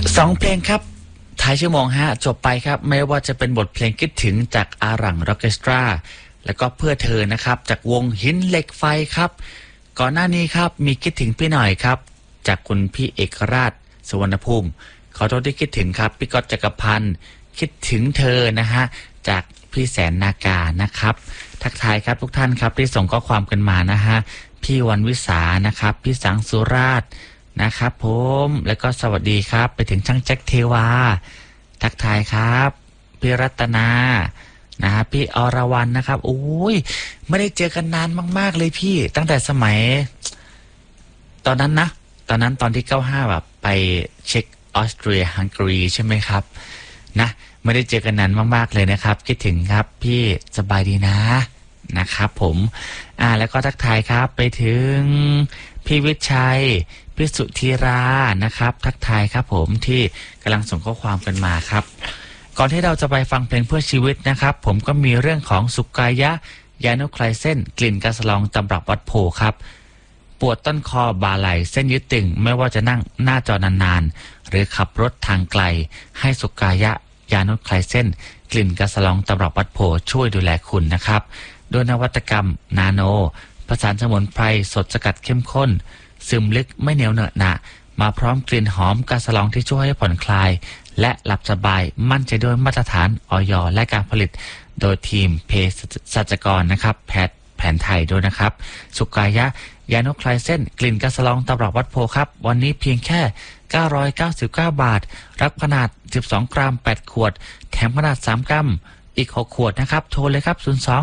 2 เพลงครับท้ายชั่วโมงฮะจบไปครับไม่ว่าจะเป็นบทเพลงคิดถึงจากอาหรังร็อกเคสตราแล้วก็เพื่อเธอนะครับจากวงหินเหล็กไฟครับก่อนหน้านี้ครับมีคิดถึงพี่หน่อยครับจากคุณพี่เอกราชสุวรรณภูมิขอโทษที่คิดถึงครับพี่ก๊อตจักรพันธ์คิดถึงเธอนะฮะจากพี่แสนนากานะครับทักทายครับทุกท่านครับที่ส่งข้อความกันมานะฮะพี่วันวิสานะครับพี่สังสุราชนะครับผมแล้วก็สวัสดีครับไปถึงช่างแจ็คเทวาทักทายครับพี่รัตนานะฮะพี่อรวรรณนะครับโอ้ยไม่ได้เจอกันนานมากๆเลยพี่ตั้งแต่สมัยตอนนั้นตอนที่95แบบไปเช็คออสเตรียฮังการีใช่ไหมครับนะไม่ได้เจอกันนานมากๆเลยนะครับคิดถึงครับพี่สบายดีนะครับผมแล้วก็ทักทายครับไปถึงพี่วิชัยพี่สุธีรานะครับทักทายครับผมที่กำลังส่งข้อความกันมาครับก่อนที่เราจะไปฟังเพลงเพื่อชีวิตนะครับผมก็มีเรื่องของสุกายะยานุคลายเส้นกลิ่นกาสลองตำรับวัดโพครับปวดต้นคอบ่าไหล่เส้นยึดตึงไม่ว่าจะนั่งหน้าจอนานๆหรือขับรถทางไกลให้สุกายะยานุคลายเส้นกลิ่นกาสลองตำรับวัดโพช่วยดูแลคุณนะครับโดยนวัตกรรมนาโนผสานสมุนไพรสดสกัดเข้มข้นซึมลึกไม่เหนียวเหนอะหนะมาพร้อมกลิ่นหอมกาสลองที่ช่วยให้ผ่อนคลายและหลับสบายมั่นใจด้วยมาตรฐานอย.และการผลิตโดยทีมเภสัชกรนะครับแพทย์แผนไทยด้วยนะครับสุกายะยานุคลายเส้นกลิ่นกาสลองตำรับวัดโพครับวันนี้เพียงแค่999 บาทรับขนาด12 กรัม8 ขวดแถมขนาด3 กรัมอีก6 ขวดนะครับโทรเลยครับ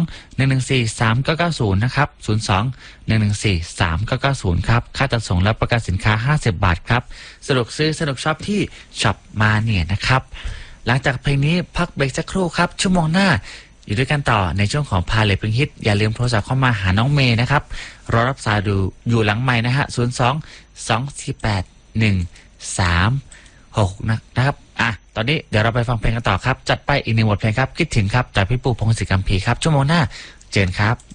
02-114-3990นะครับ02-114-3990ครับค่าจัดส่งและประกันสินค้า50 บาทครับสะดวกซื้อสะดวกช็อปที่ช็อปมาเนี่ยนะครับหลังจากเพลงนี้พักเบรกสักครู่ครับชั่วโมงหน้าอยู่ด้วยกันต่อในช่วงของพาเลทเพลงฮิตอย่าลืมโทรศัพท์เข้ามาหาน้องเมย์นะครับรอรับสายดูอยู่หลังไมค์นะฮะ02-248-1366นะครับตอนนี้เดี๋ยวเราไปฟังเพลงกันต่อครับจัดไปอีก1 บทเพลงครับคิดถึงครับจากพี่ปูพงศิษฐ์กัมพีครับชั่วโมงหน้าเจอกันครับ